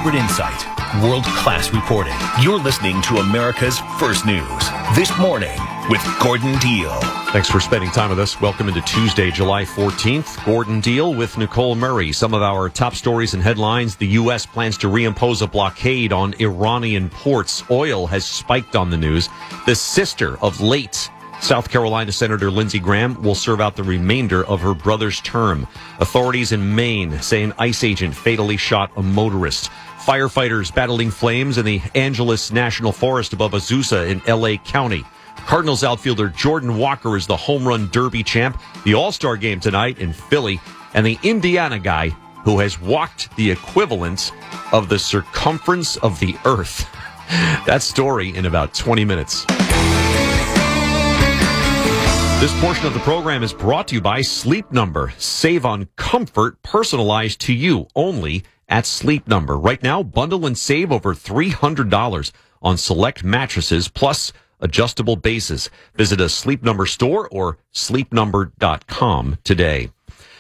expert insight, world-class reporting. You're listening to America's First News. This Morning with Gordon Deal. Thanks for spending time with us. Welcome into Tuesday, July 14th. Gordon Deal with Nicole Murray. Some of our top stories and headlines. The U.S. plans to reimpose a blockade on Iranian ports. Oil has spiked on the news. The sister of late South Carolina Senator Lindsey Graham will serve out the remainder of her brother's term. Authorities in Maine say an ICE agent fatally shot a motorist. Firefighters battling flames in the Angeles National Forest above Azusa in L.A. County. Cardinals outfielder Jordan Walker is the home run derby champ. The All-Star game tonight in Philly. And the Indiana guy who has walked the equivalent of the circumference of the earth. That story in about 20 minutes. This portion of the program is brought to you by Sleep Number. Save on comfort personalized to you only at Sleep Number. Right now, bundle and save over $300 on select mattresses plus adjustable bases. Visit a Sleep Number store or sleepnumber.com today.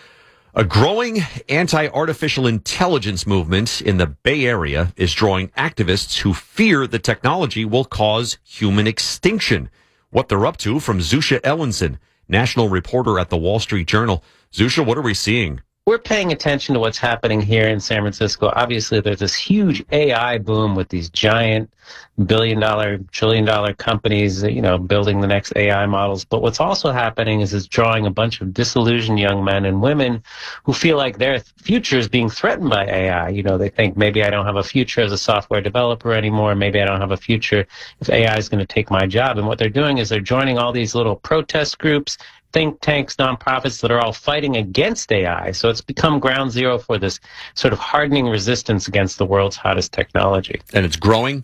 A growing anti-artificial intelligence movement in the Bay Area is drawing activists who fear the technology will cause human extinction. What they're up to from Zusha Ellenson, national reporter at the Wall Street Journal. Zusha, what are we seeing? We're paying attention to what's happening here in San Francisco. Obviously, there's this huge AI boom with these giant billion-dollar, trillion-dollar companies, building the next AI models. But what's also happening is it's drawing a bunch of disillusioned young men and women who feel like their future is being threatened by AI. They think maybe I don't have a future as a software developer anymore. Maybe I don't have a future if AI is going to take my job. And what they're doing is they're joining all these little protest groups, think tanks, nonprofits that are all fighting against AI. So it's become ground zero for this sort of hardening resistance against the world's hottest technology. And it's growing?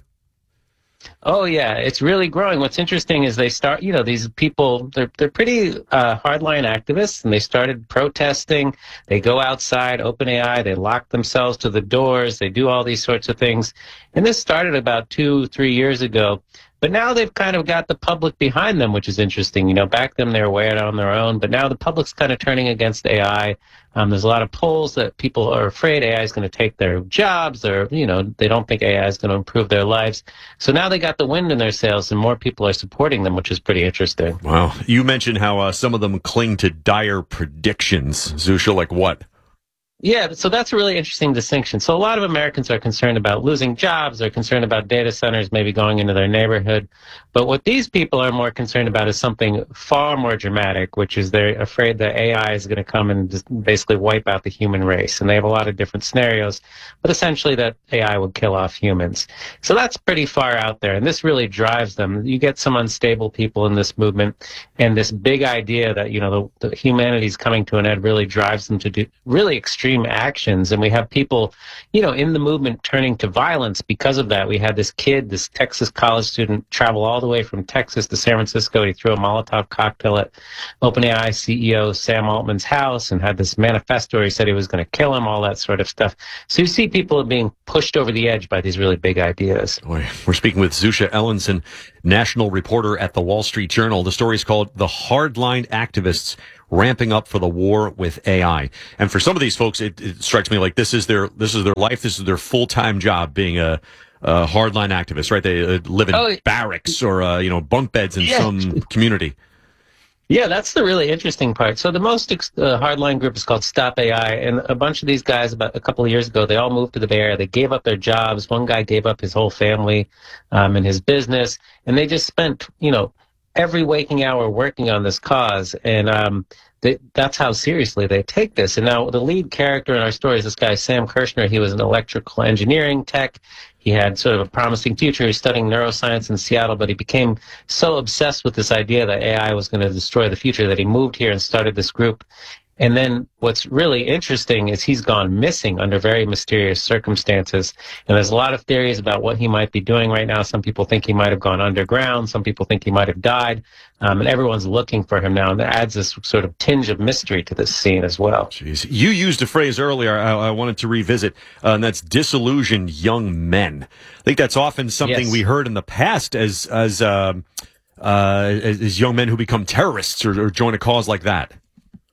Oh, yeah, it's really growing. What's interesting is they start, these people, they're pretty hardline activists, and they started protesting. They go outside, OpenAI, they lock themselves to the doors, they do all these sorts of things. And this started about 2-3 years ago. But now they've kind of got the public behind them, which is interesting. Back then they were way out on their own, but now the public's kind of turning against AI. There's a lot of polls that people are afraid AI is going to take their jobs. They don't think AI is going to improve their lives. So now they got the wind in their sails, and more people are supporting them, which is pretty interesting. Wow. You mentioned how some of them cling to dire predictions. Zusha, like what? Yeah, so that's a really interesting distinction. So a lot of Americans are concerned about losing jobs. They're concerned about data centers maybe going into their neighborhood. But what these people are more concerned about is something far more dramatic, which is they're afraid that AI is going to come and just basically wipe out the human race. And they have a lot of different scenarios, but essentially that AI will kill off humans. So that's pretty far out there. And this really drives them. You get some unstable people in this movement, and this big idea that, the humanity is coming to an end really drives them to do really extreme actions. And we have people, in the movement turning to violence because of that. We had this kid, this Texas college student, travel all the way from Texas to San Francisco. He threw a Molotov cocktail at OpenAI CEO Sam Altman's house and had this manifesto where he said he was going to kill him, all that sort of stuff. So you see people being pushed over the edge by these really big ideas. Boy, we're speaking with Zusha Ellenson, national reporter at the Wall Street Journal. The story is called The Hardline Activists Ramping Up for the War with AI. And for some of these folks, it strikes me like this is their life, this is their full-time job, being a hardline activist, right? They live in barracks or bunk beds in some community. Yeah, that's the really interesting part. So the most hardline group is called Stop AI, and a bunch of these guys, about a couple of years ago, they all moved to the Bay Area. They gave up their jobs. One guy gave up his whole family and his business, and they just spent, every waking hour working on this cause, and that's how seriously they take this. And now the lead character in our story is this guy, Sam Kirshner. He was an electrical engineering tech. He had sort of a promising future. He was studying neuroscience in Seattle, but he became so obsessed with this idea that AI was going to destroy the future that he moved here and started this group. And then what's really interesting is he's gone missing under very mysterious circumstances. And there's a lot of theories about what he might be doing right now. Some people think he might have gone underground. Some people think he might have died. And everyone's looking for him now. And that adds this sort of tinge of mystery to this scene as well. Jeez. You used a phrase earlier I wanted to revisit, and that's disillusioned young men. I think that's often something we heard in the past as young men who become terrorists or join a cause like that.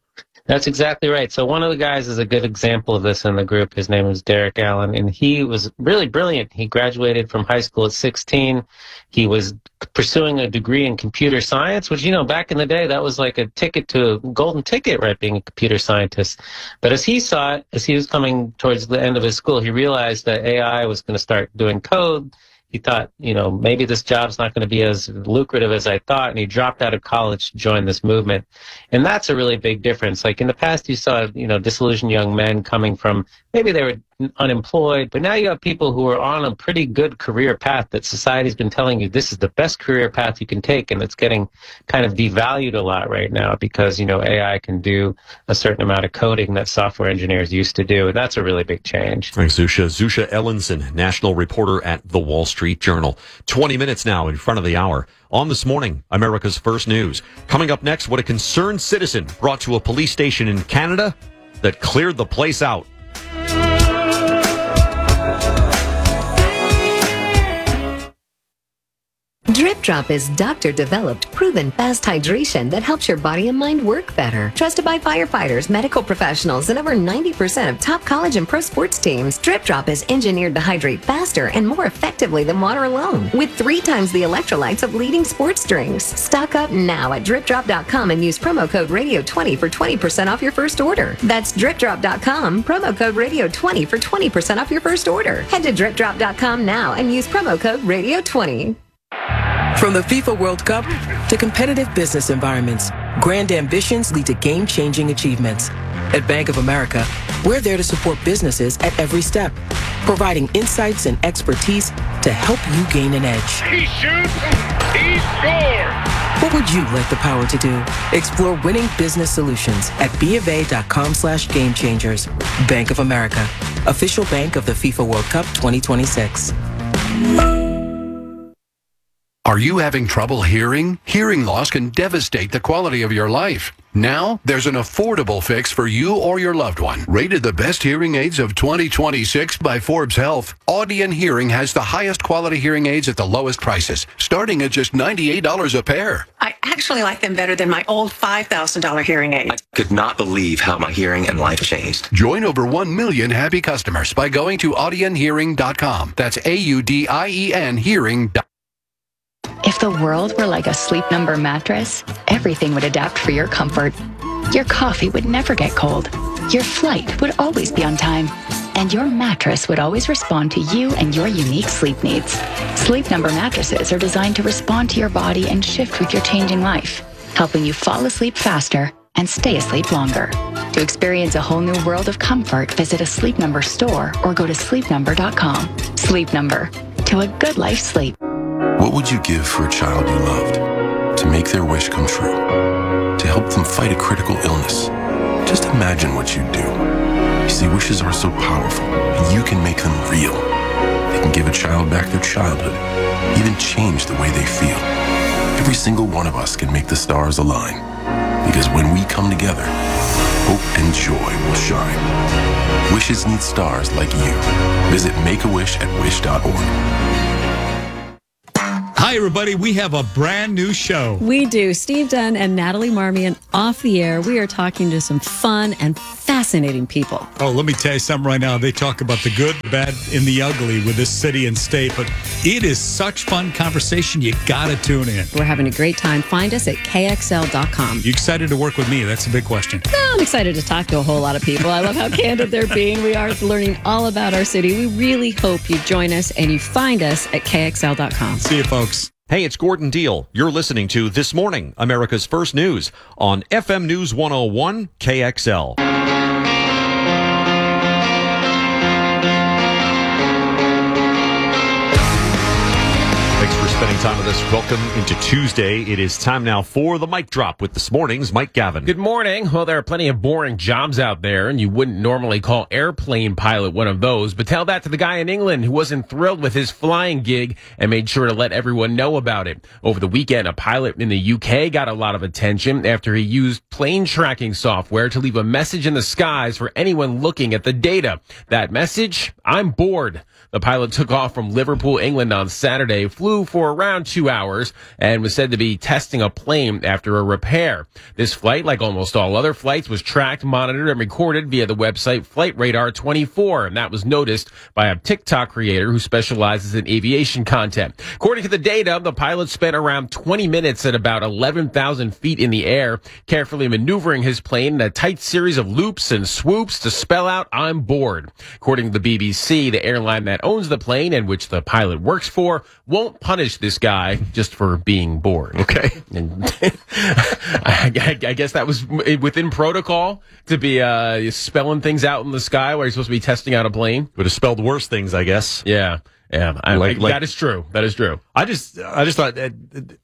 That's exactly right. So one of the guys is a good example of this in the group. His name is Derek Allen, and he was really brilliant. He graduated from high school at 16. He was pursuing a degree in computer science, which, back in the day, that was like a golden ticket, right, being a computer scientist. But as he saw it, as he was coming towards the end of his school, he realized that AI was going to start doing code. He thought, maybe this job's not going to be as lucrative as I thought, and he dropped out of college to join this movement. And that's a really big difference. Like in the past, you saw, disillusioned young men coming from, maybe they were unemployed, but now you have people who are on a pretty good career path that society's been telling you this is the best career path you can take, and it's getting kind of devalued a lot right now because, AI can do a certain amount of coding that software engineers used to do, and that's a really big change. Thanks, Zusha. Zusha Ellenson, national reporter at The Wall Street Journal. 20 minutes now in front of the hour. On This Morning, America's First News. Coming up next, what a concerned citizen brought to a police station in Canada that cleared the place out. Drip Drop is doctor-developed, proven fast hydration that helps your body and mind work better. Trusted by firefighters, medical professionals, and over 90% of top college and pro sports teams, Drip Drop is engineered to hydrate faster and more effectively than water alone, with 3 times the electrolytes of leading sports drinks. Stock up now at DripDrop.com and use promo code Radio20 for 20% off your first order. That's DripDrop.com, promo code Radio20 for 20% off your first order. Head to DripDrop.com now and use promo code Radio20. From the FIFA World Cup to competitive business environments, grand ambitions lead to game-changing achievements. At Bank of America, we're there to support businesses at every step, providing insights and expertise to help you gain an edge. He shoots, he scores! What would you like the power to do? Explore winning business solutions at BofA.com/gamechangers. Bank of America, official bank of the FIFA World Cup 2026. Are you having trouble hearing? Hearing loss can devastate the quality of your life. Now, there's an affordable fix for you or your loved one. Rated the best hearing aids of 2026 by Forbes Health, Audion Hearing has the highest quality hearing aids at the lowest prices, starting at just $98 a pair. I actually like them better than my old $5,000 hearing aid. I could not believe how my hearing and life changed. Join over 1 million happy customers by going to audionhearing.com. That's AUDIEN hearing.com. If the world were like a Sleep Number mattress, everything would adapt for your comfort. Your coffee would never get cold. Your flight would always be on time. And your mattress would always respond to you and your unique sleep needs. Sleep Number mattresses are designed to respond to your body and shift with your changing life, helping you fall asleep faster and stay asleep longer. To experience a whole new world of comfort, visit a Sleep Number store or go to sleepnumber.com. Sleep Number. To a good life sleep. What would you give for a child you loved? To make their wish come true? To help them fight a critical illness? Just imagine what you'd do. You see, wishes are so powerful, and you can make them real. They can give a child back their childhood, even change the way they feel. Every single one of us can make the stars align. Because when we come together, hope and joy will shine. Wishes need stars like you. Visit Make-A-Wish@wish.org. Hi, everybody. We have a brand new show. We do. Steve Dunn and Natalie Marmion off the air. We are talking to some fun and fascinating people. Oh, let me tell you something right now. They talk about the good, bad, and the ugly with this city and state, but it is such fun conversation. You got to tune in. We're having a great time. Find us at KXL.com. You excited to work with me? That's a big question. No, I'm excited to talk to a whole lot of people. I love how candid they're being. We are learning all about our city. We really hope you join us and you find us at KXL.com. See you, folks. Hey, it's Gordon Deal. You're listening to This Morning, America's First News on FM News 101 KXL. Thanks for spending time with us. Welcome into Tuesday. It is time now for the Mic Drop with This Morning's Mike Gavin. Good morning. Well, there are plenty of boring jobs out there, and you wouldn't normally call airplane pilot one of those, but tell that to the guy in England who wasn't thrilled with his flying gig and made sure to let everyone know about it. Over the weekend, a pilot in the UK got a lot of attention after he used plane tracking software to leave a message in the skies for anyone looking at the data. That message? I'm bored. The pilot took off from Liverpool, England on Saturday, flew for around around 2 hours and was said to be testing a plane after a repair. This flight, like almost all other flights, was tracked, monitored, and recorded via the website Flight Radar 24, and that was noticed by a TikTok creator who specializes in aviation content. According to the data, the pilot spent around 20 minutes at about 11,000 feet in the air, carefully maneuvering his plane in a tight series of loops and swoops to spell out, "I'm bored." According to the BBC, the airline that owns the plane and which the pilot works for won't punish this guy just for being bored. Okay. And I guess that was within protocol to be spelling things out in the sky while you're supposed to be testing out a plane. Would have spelled worse things, I guess. Yeah. Yeah. That is true. That is true. I just thought, I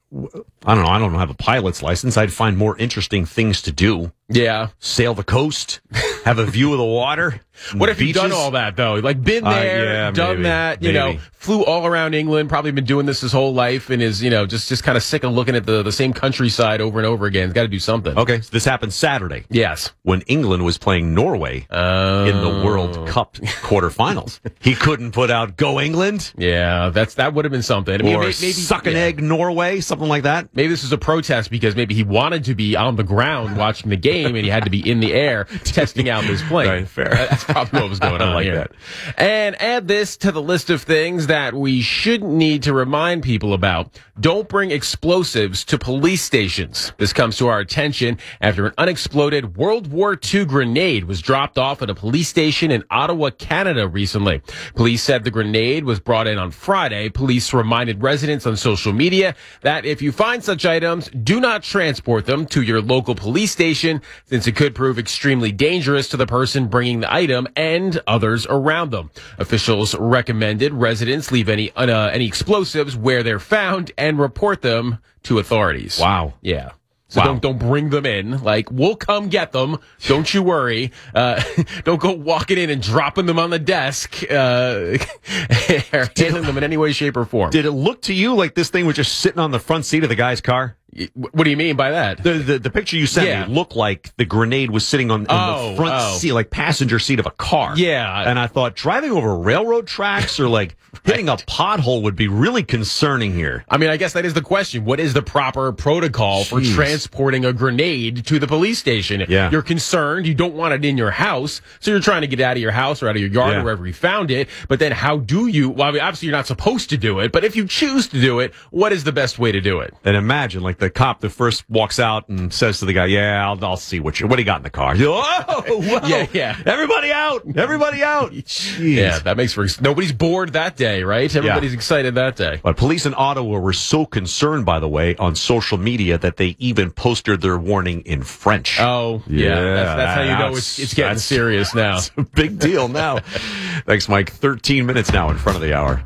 don't know. I don't have a pilot's license. I'd find more interesting things to do. Yeah. Sail the coast, have a view of the water. What if you've done all that, though? Like, been there, done that, you know, flew all around England, probably been doing this his whole life, and is, you know, just kind of sick of looking at the same countryside over and over again. He's got to do something. Okay, so this happened Saturday. Yes. When England was playing Norway in the World Cup quarterfinals. He couldn't put out "Go England." Yeah, that would have been something. I mean, or maybe "Suck an Egg Norway," something like that. Maybe this was a protest because maybe he wanted to be on the ground watching the game, and he had to be in the air testing out this plane. Right, fair. That's probably what was going on. I like here. that. And add this to the list of things that we shouldn't need to remind people about. Don't bring explosives to police stations. This comes to our attention after an unexploded World War II grenade was dropped off at a police station in Ottawa, Canada recently. Police said the grenade was brought in on Friday. Police reminded residents on social media that if you find such items, do not transport them to your local police station, since it could prove extremely dangerous to the person bringing the item and others around them. Officials recommended residents leave any explosives where they're found and report them to authorities. Wow. Yeah. So don't bring them in. Like, we'll come get them. Don't you worry. Don't go walking in and dropping them on the desk, or handling them in any way, shape, or form. Did it look to you like this thing was just sitting on the front seat of the guy's car? What do you mean by that? The picture you sent me looked like the grenade was sitting on in the front seat, like passenger seat of a car. Yeah. And I thought driving over railroad tracks or like hitting a pothole would be really concerning here. I mean, I guess that is the question. What is the proper protocol for transporting a grenade to the police station? Yeah. You're concerned. You don't want it in your house. So you're trying to get it out of your house or out of your yard or wherever you found it. But then how do you? Well, I mean, obviously you're not supposed to do it. But if you choose to do it, what is the best way to do it? And imagine like the cop that first walks out and says to the guy, "Yeah, I'll see what do you got in the car?" Whoa. Yeah. Everybody out! Everybody out! Jeez. Yeah, that makes for nobody's bored that day, right? Everybody's excited that day. But police in Ottawa were so concerned, by the way, on social media that they even posted their warning in French. Oh, yeah. That's how you know it's getting serious now. It's a big deal now. Thanks, Mike. 13 minutes now in front of the hour.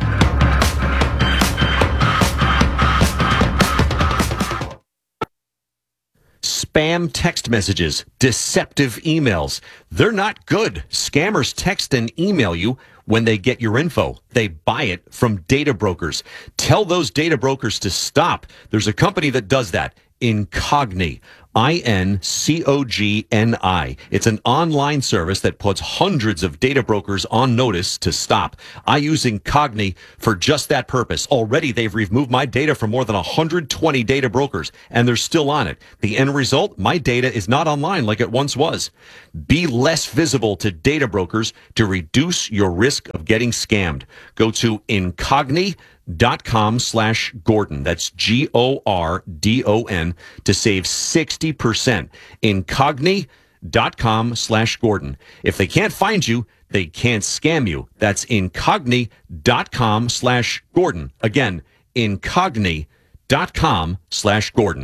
Spam text messages, deceptive emails. They're not good. Scammers text and email you when they get your info. They buy it from data brokers. Tell those data brokers to stop. There's a company that does that. Incogni. Incogni. It's an online service that puts hundreds of data brokers on notice to stop. I use Incogni for just that purpose. Already, they've removed my data from more than 120 data brokers, and they're still on it. The end result, my data is not online like it once was. Be less visible to data brokers to reduce your risk of getting scammed. Go to Incogni.com/Gordon. That's GORDON to save 60%. Incogni.com/Gordon. If they can't find you, they can't scam you. That's Incogni.com/Gordon. Again, Incogni.com/Gordon.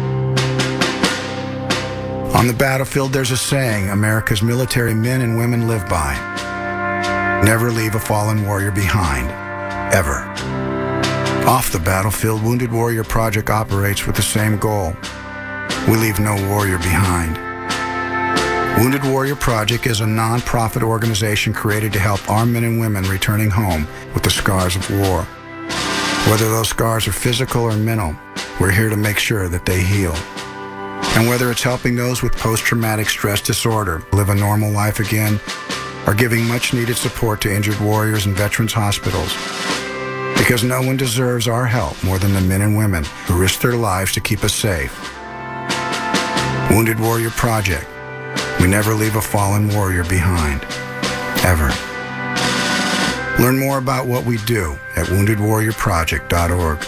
On the battlefield, there's a saying America's military men and women live by. Never leave a fallen warrior behind. Ever. Off the battlefield, Wounded Warrior Project operates with the same goal. We leave no warrior behind. Wounded Warrior Project is a non-profit organization created to help our men and women returning home with the scars of war. Whether those scars are physical or mental, we're here to make sure that they heal. And whether it's helping those with post-traumatic stress disorder live a normal life again, or giving much-needed support to injured warriors in veterans' hospitals, Because no one deserves our help more than the men and women who risk their lives to keep us safe. Wounded Warrior Project. We never leave a fallen warrior behind. Ever. Learn more about what we do at woundedwarriorproject.org.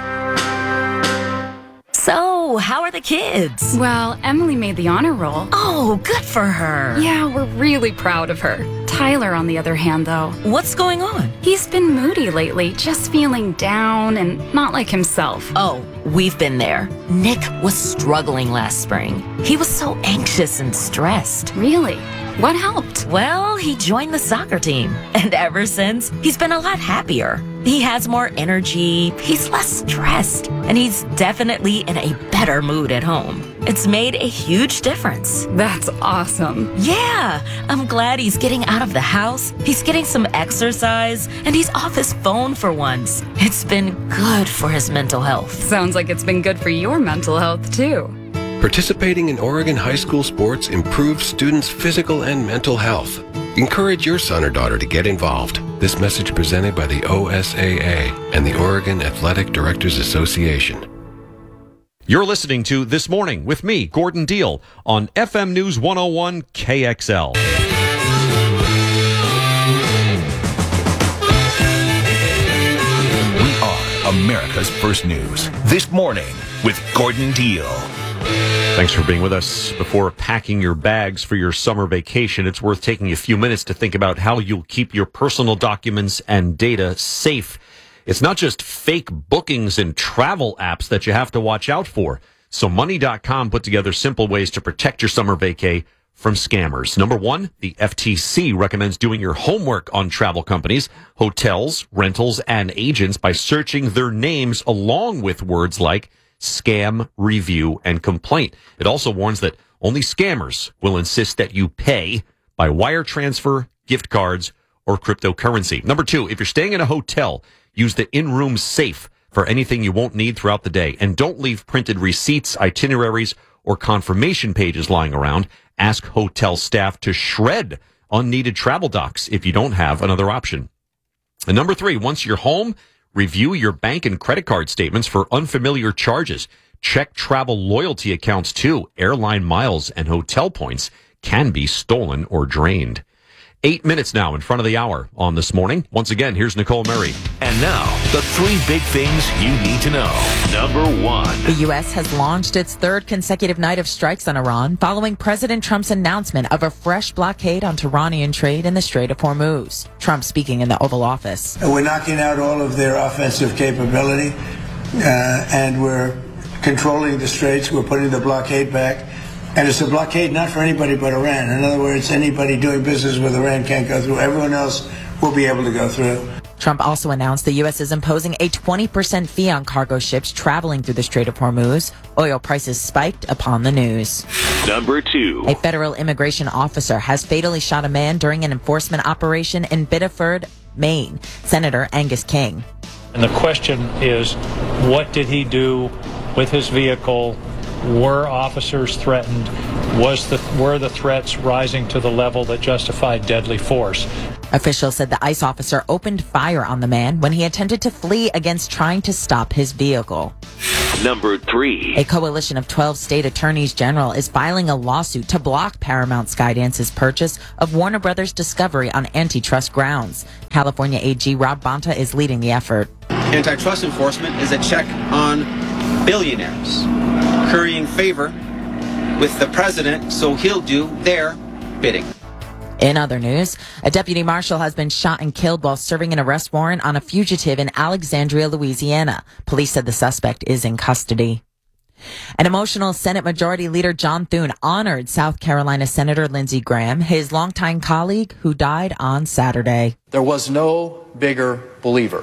So, how are the kids? Well, Emily made the honor roll. Oh, good for her. Yeah, we're really proud of her. Tyler, on the other hand, though. What's going on? He's been moody lately, just feeling down and not like himself. Oh, we've been there. Nick was struggling last spring. He was so anxious and stressed. Really? What helped? Well, he joined the soccer team. And ever since, he's been a lot happier. He has more energy, he's less stressed, and he's definitely in a better mood at home. It's made a huge difference. That's awesome. Yeah, I'm glad he's getting out of the house, he's getting some exercise, and he's off his phone for once. It's been good for his mental health. Sounds like it's been good for your mental health, too. Participating in Oregon high school sports improves students' physical and mental health. Encourage your son or daughter to get involved. This message presented by the OSAA and the Oregon Athletic Directors Association. You're listening to This Morning with me, Gordon Deal, on FM News 101 KXL. We are America's First News. This Morning with Gordon Deal. Thanks for being with us. Before packing your bags for your summer vacation, it's worth taking a few minutes to think about how you'll keep your personal documents and data safe. It's not just fake bookings and travel apps that you have to watch out for. So Money.com put together simple ways to protect your summer vacay from scammers. Number one, the FTC recommends doing your homework on travel companies, hotels, rentals, and agents by searching their names along with words like scam, review, and complaint. It also warns that only scammers will insist that you pay by wire transfer, gift cards, or cryptocurrency. Number two, if you're staying in a hotel, use the in-room safe for anything you won't need throughout the day. And don't leave printed receipts, itineraries, or confirmation pages lying around. Ask hotel staff to shred unneeded travel docs if you don't have another option. And number three, once you're home, review your bank and credit card statements for unfamiliar charges. Check travel loyalty accounts too. Airline miles and hotel points can be stolen or drained. 8 minutes now in front of the hour on This Morning. Once again, here's Nicole Murray. And now, the three big things you need to know. Number one. The U.S. has launched its third consecutive night of strikes on Iran following President Trump's announcement of a fresh blockade on Iranian trade in the Strait of Hormuz. Trump speaking in the Oval Office. We're knocking out all of their offensive capability, and we're controlling the straits. We're putting the blockade back. And it's a blockade not for anybody but Iran. In other words, anybody doing business with Iran can't go through. Everyone else will be able to go through. Trump also announced the U.S. is imposing a 20% fee on cargo ships traveling through the Strait of Hormuz. Oil prices spiked upon the news. Number two. A federal immigration officer has fatally shot a man during an enforcement operation in Biddeford, Maine. Senator Angus King. And the question is, what did he do with his vehicle? Were officers threatened? Were the threats rising to the level that justified deadly force? Officials said the ICE officer opened fire on the man when he attempted to flee against trying to stop his vehicle. Number three. A coalition of 12 state attorneys general is filing a lawsuit to block Paramount Skydance's purchase of Warner Brothers Discovery on antitrust grounds. California AG Rob Bonta is leading the effort. Antitrust enforcement is a check on billionaires, currying favor with the president so he'll do their bidding. In other news, a deputy marshal has been shot and killed while serving an arrest warrant on a fugitive in Alexandria, Louisiana. Police said the suspect is in custody. An emotional Senate Majority Leader John Thune honored South Carolina Senator Lindsey Graham, his longtime colleague who died on Saturday. There was no bigger believer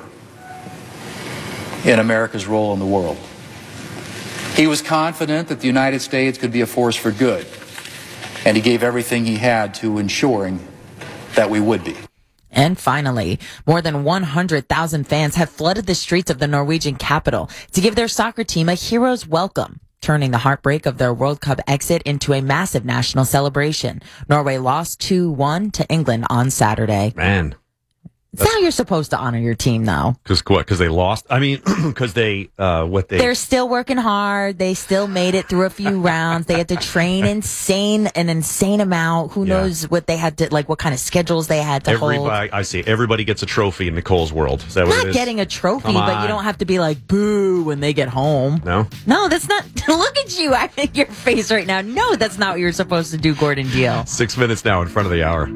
in America's role in the world. He was confident that the United States could be a force for good, and he gave everything he had to ensuring that we would be. And finally, more than 100,000 fans have flooded the streets of the Norwegian capital to give their soccer team a hero's welcome, turning the heartbreak of their World Cup exit into a massive national celebration. Norway lost 2-1 to England on Saturday. Man. That's how you're supposed to honor your team, though. Because they lost? I mean, because they're still working hard. They still made it through a few rounds. They had to train an insane amount. Who knows what they had to, like, what kind of schedules they had to hold. I see. Everybody gets a trophy in Nicole's world. Is that what it Not is? getting a trophy, but you don't have to be like, boo, when they get home. No? No, that's not. Look at you. I think your face right now. No, that's not what you're supposed to do, Gordon Deal. 6 minutes now in front of the hour.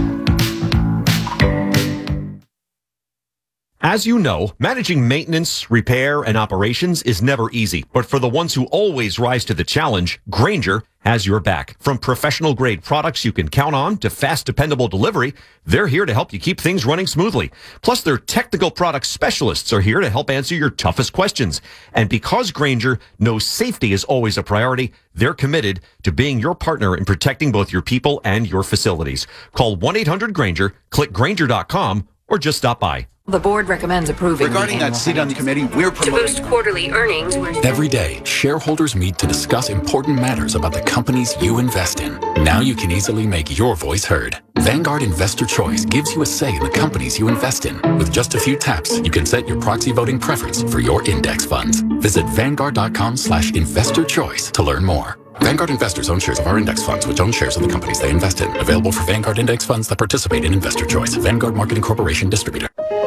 As you know, managing maintenance, repair, and operations is never easy. But for the ones who always rise to the challenge, Grainger has your back. From professional-grade products you can count on to fast, dependable delivery, they're here to help you keep things running smoothly. Plus, their technical product specialists are here to help answer your toughest questions. And because Grainger knows safety is always a priority, they're committed to being your partner in protecting both your people and your facilities. Call 1-800-GRAINGER, click Grainger.com, or just stop by. The board recommends approving. Regarding that seat on the committee, we're promoting... To boost quarterly earnings. Every day, shareholders meet to discuss important matters about the companies you invest in. Now you can easily make your voice heard. Vanguard Investor Choice gives you a say in the companies you invest in. With just a few taps, you can set your proxy voting preference for your index funds. Visit Vanguard.com/investorchoice to learn more. Vanguard investors own shares of our index funds, which own shares of the companies they invest in. Available for Vanguard index funds that participate in Investor Choice. Vanguard Marketing Corporation Distributor.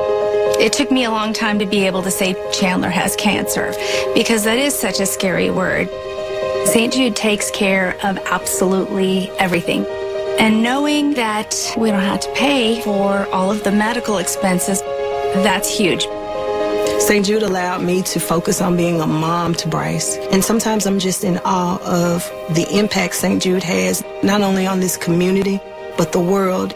It took me a long time to be able to say Chandler has cancer, because that is such a scary word. St. Jude takes care of absolutely everything. And knowing that we don't have to pay for all of the medical expenses, that's huge. St. Jude allowed me to focus on being a mom to Bryce. And sometimes I'm just in awe of the impact St. Jude has, not only on this community, but the world.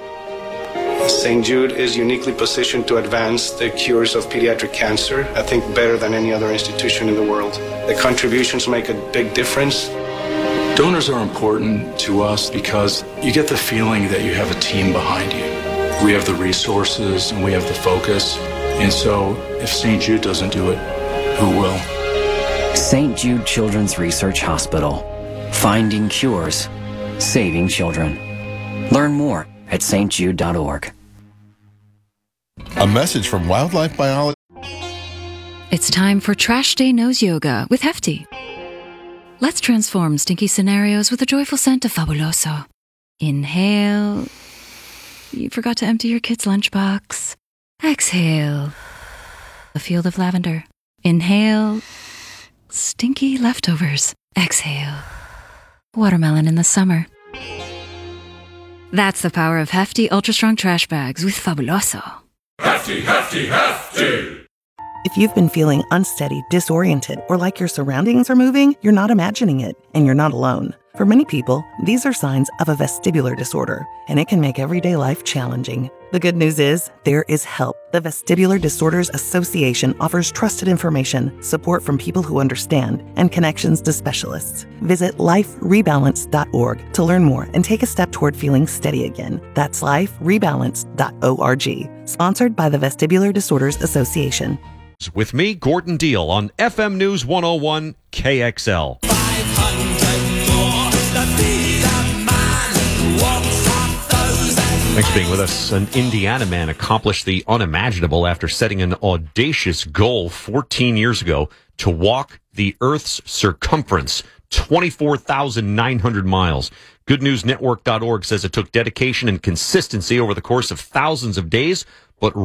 St. Jude is uniquely positioned to advance the cures of pediatric cancer, I think better than any other institution in the world. The contributions make a big difference. Donors are important to us because you get the feeling that you have a team behind you. We have the resources and we have the focus. And so if St. Jude doesn't do it, who will? St. Jude Children's Research Hospital. Finding cures. Saving children. Learn more at stjude.org. A message from Wildlife Biology. It's time for Trash Day Nose Yoga with Hefty. Let's transform stinky scenarios with the joyful scent of Fabuloso. Inhale. You forgot to empty your kid's lunchbox. Exhale. A field of lavender. Inhale. Stinky leftovers. Exhale. Watermelon in the summer. That's the power of Hefty Ultra Strong Trash Bags with Fabuloso. Hefty, hefty, hefty! If you've been feeling unsteady, disoriented, or like your surroundings are moving, you're not imagining it, and you're not alone. For many people, these are signs of a vestibular disorder, and it can make everyday life challenging. The good news is, there is help. The Vestibular Disorders Association offers trusted information, support from people who understand, and connections to specialists. Visit liferebalance.org to learn more and take a step toward feeling steady again. That's liferebalance.org. Sponsored by the Vestibular Disorders Association. With me, Gordon Deal, on FM News 101 KXL. Thanks for being with us. An Indiana man accomplished the unimaginable after setting an audacious goal 14 years ago to walk the Earth's circumference, 24,900 miles. GoodNewsNetwork.org says it took dedication and consistency over the course of thousands of days, but